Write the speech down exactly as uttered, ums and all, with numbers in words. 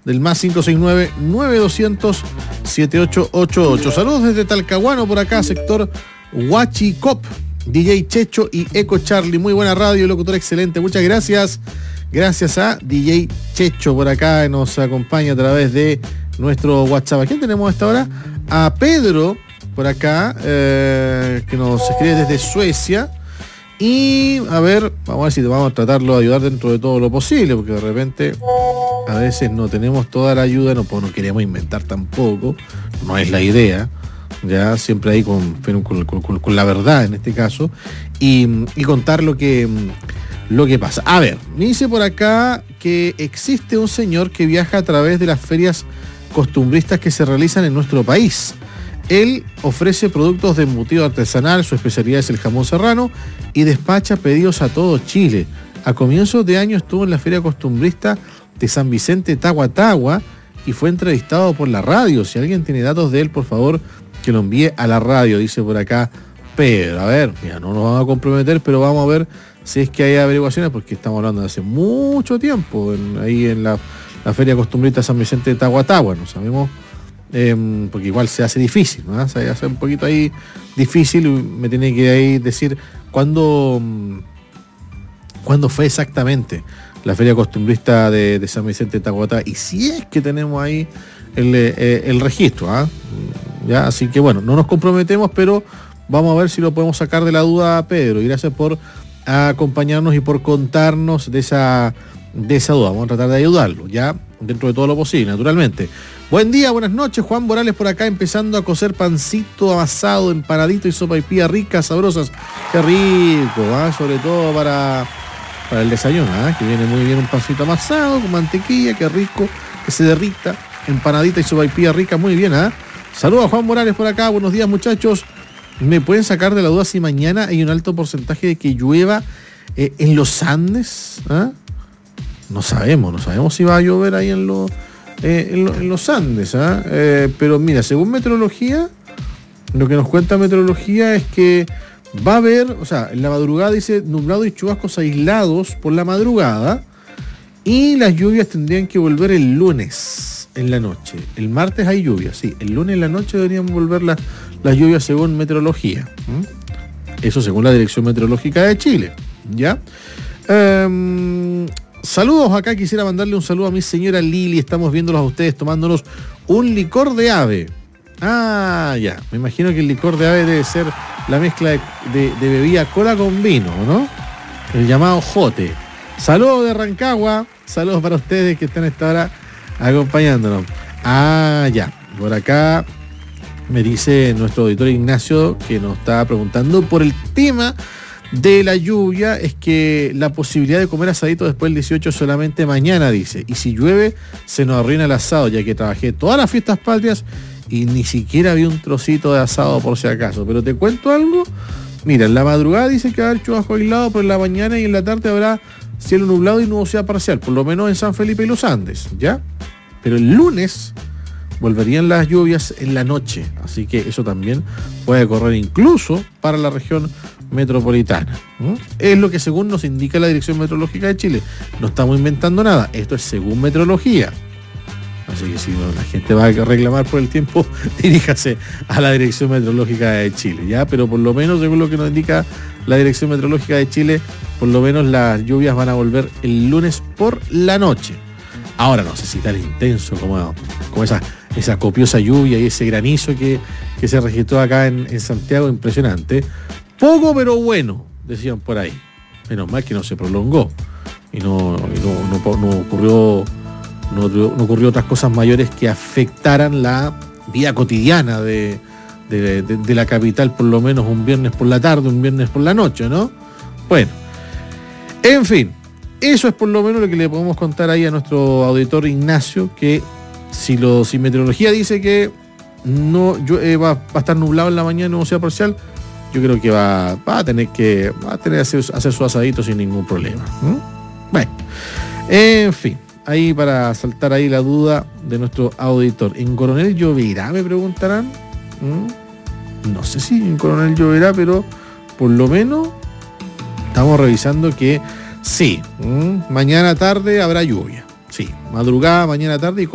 del más cinco seis nueve, nueve dos cero cero, siete ocho ocho ocho. Saludos desde Talcahuano, por acá, sector Huachicop. D J Checho y Eco Charlie, muy buena radio, locutor excelente, muchas gracias. Gracias a D J Checho por acá, nos acompaña a través de nuestro WhatsApp. ¿A quién tenemos a esta hora? A Pedro por acá, eh, que nos escribe desde Suecia. Y a ver, vamos a ver si vamos a tratarlo de ayudar dentro de todo lo posible, porque de repente a veces no tenemos toda la ayuda, no, pues no queremos inventar tampoco, no es la idea. Ya siempre ahí con, con, con, con la verdad en este caso, y, y contar lo que, lo que pasa. A ver, me dice por acá que existe un señor que viaja a través de las ferias costumbristas que se realizan en nuestro país. Él ofrece productos de embutido artesanal, su especialidad es el jamón serrano, y despacha pedidos a todo Chile. A comienzos de año estuvo en la feria costumbrista de San Vicente Tagua Tagua y fue entrevistado por la radio. Si alguien tiene datos de él, por favor, que lo envíe a la radio, dice por acá Pedro. A ver, mira, no nos vamos a comprometer, pero vamos a ver si es que hay averiguaciones, porque estamos hablando de hace mucho tiempo, en, ahí en la, la feria costumbrista San Vicente de Tagua Tagua, no sabemos, eh, porque igual se hace difícil, ¿no? Se hace un poquito ahí difícil, me tiene que ahí decir cuándo, cuándo fue exactamente la feria costumbrista de, de San Vicente de Tagua Tagua, y si es que tenemos ahí el, eh, el registro, ¿ah? ¿eh? Ya, así que bueno, no nos comprometemos, pero vamos a ver si lo podemos sacar de la duda a Pedro. Y gracias por acompañarnos y por contarnos de esa, de esa duda. Vamos a tratar de ayudarlo, ya, dentro de todo lo posible, naturalmente. Buen día, buenas noches, Juan Morales por acá, empezando a cocer pancito amasado, empanadito y sopaipilla ricas, sabrosas. Qué rico, ¿eh? Sobre todo para, para el desayuno, ¿eh? Que viene muy bien un pancito amasado con mantequilla, qué rico, que se derrita, empanadita y sopaipilla rica, muy bien, ¿eh? Saludos a Juan Morales por acá, buenos días muchachos. ¿Me pueden sacar de la duda si mañana hay un alto porcentaje de que llueva eh, en los Andes? ¿Ah? No sabemos, no sabemos si va a llover ahí en, lo, eh, en, lo, en los Andes. ¿Ah? Eh, pero mira, según meteorología, lo que nos cuenta meteorología es que va a haber, o sea, en la madrugada dice nublado y chubascos aislados por la madrugada, y las lluvias tendrían que volver el lunes en la noche. El martes hay lluvias, sí. El lunes en la noche deberían volver las, las lluvias según meteorología. ¿Mm? Eso según la Dirección Meteorológica de Chile. ¿Ya? Um, saludos acá. Quisiera mandarle un saludo a mi señora Lili. Estamos viéndolos a ustedes tomándonos un licor de ave. Ah, ya. Me imagino que el licor de ave debe ser la mezcla de, de, de bebida cola con vino, ¿no? El llamado jote. Saludos de Rancagua. Saludos para ustedes que están a esta hora acompañándonos. Ah, ya. Por acá me dice nuestro auditor Ignacio, que nos está preguntando por el tema de la lluvia, es que la posibilidad de comer asadito después del dieciocho solamente mañana, dice. Y si llueve, se nos arruina el asado, ya que trabajé todas las fiestas patrias y ni siquiera vi un trocito de asado por si acaso. Pero te cuento algo. Mira, en la madrugada dice que va a haber chubasco aislado, pero en la mañana y en la tarde habrá cielo nublado y nubosidad parcial, por lo menos en San Felipe y los Andes, ¿ya? Pero el lunes volverían las lluvias en la noche, así que eso también puede correr incluso para la región metropolitana. ¿Mm? Es lo que según nos indica la Dirección Meteorológica de Chile. No estamos inventando nada, esto es según meteorología. Así que si no, la gente va a reclamar por el tiempo, diríjase a la Dirección Meteorológica de Chile, ¿ya? Pero por lo menos, según lo que nos indica la Dirección Meteorológica de Chile, por lo menos las lluvias van a volver el lunes por la noche. Ahora no sé si tan intenso como, como esa, esa copiosa lluvia y ese granizo que, que se registró acá en, en Santiago, impresionante. Poco pero bueno, decían por ahí. Menos mal que no se prolongó y no, y no, no, no ocurrió... No, no ocurrió otras cosas mayores que afectaran la vida cotidiana de, de, de, de la capital, por lo menos un viernes por la tarde, un viernes por la noche, ¿no? Bueno, en fin, eso es por lo menos lo que le podemos contar ahí a nuestro auditor Ignacio, que si, lo, si meteorología dice que no yo, eh, va, va a estar nublado en la mañana, nubosidad parcial, yo creo que va, va a tener que va a tener que hacer, hacer su asadito sin ningún problema. ¿Mm? Bueno, en fin. Ahí para saltar ahí la duda de nuestro auditor. ¿En Coronel lloverá? Me preguntarán. ¿Mm? No sé si en Coronel lloverá, pero por lo menos estamos revisando que sí. ¿Mm? Mañana tarde habrá lluvia. Sí, madrugada, mañana tarde y